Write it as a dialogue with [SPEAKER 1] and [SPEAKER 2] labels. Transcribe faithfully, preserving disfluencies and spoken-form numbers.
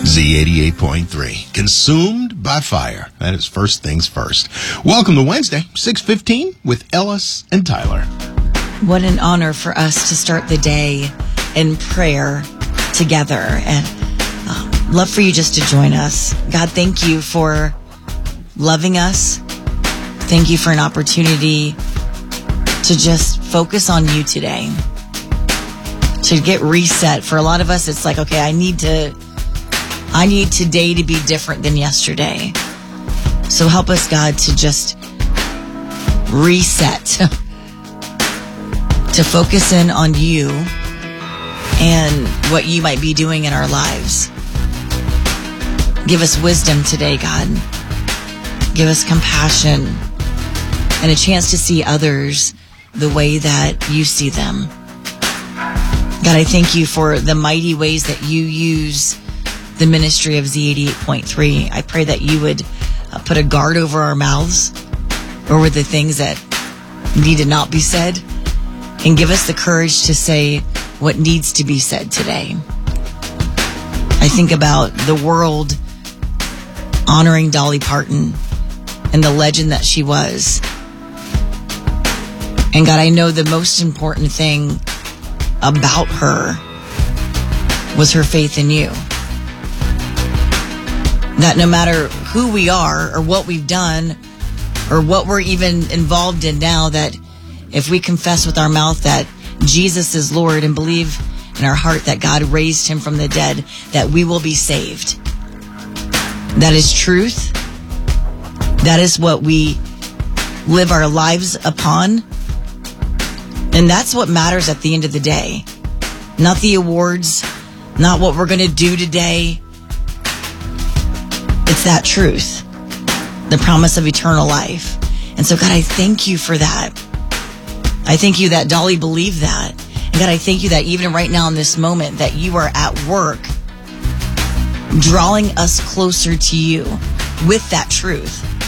[SPEAKER 1] Z eighty-eight point three, consumed by fire. That is first things first. Welcome to Wednesday, six fifteen, with Ellis and Tyler.
[SPEAKER 2] What an honor for us to start the day in prayer together. And uh, love for you just to join us. God, thank you for loving us. Thank you for an opportunity to just focus on you today. To get reset. For a lot of us, it's like, okay, I need to... I need today to be different than yesterday. So help us, God, to just reset, to focus in on you and what you might be doing in our lives. Give us wisdom today, God. Give us compassion and a chance to see others the way that you see them. God, I thank you for the mighty ways that you use the ministry of Z eighty-eight point three. I pray that you would uh, put a guard over our mouths, over the things that need to not be said, and give us the courage to say what needs to be said today. I think about the world honoring Dolly Parton and the legend that she was. And God, I know the most important thing about her was her faith in you. That no matter who we are or what we've done or what we're even involved in now, that if we confess with our mouth that Jesus is Lord and believe in our heart that God raised him from the dead, that we will be saved. That is truth. That is what we live our lives upon. And that's what matters at the end of the day. Not the awards, not what we're going to do today. It's that truth, the promise of eternal life. And so, God, I thank you for that. I thank you that Dolly believed that. And God, I thank you that even right now in this moment that you are at work drawing us closer to you with that truth.